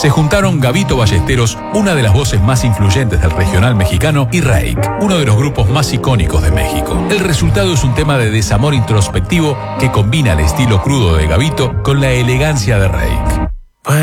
Se juntaron Gabito Ballesteros, una de las voces más influyentes del regional mexicano, y Reik, uno de los grupos más icónicos de México. El resultado es un tema de desamor introspectivo que combina el estilo crudo de Gabito con la elegancia de Reik.